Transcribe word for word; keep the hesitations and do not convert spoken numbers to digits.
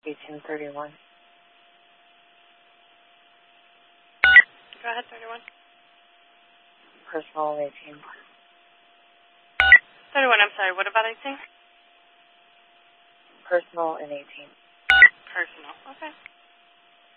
eighteen thirty-one. Go ahead, thirty-one. Personal and eighteen. thirty-one, I'm sorry. What about eighteen? Personal and eighteen. Personal. Okay.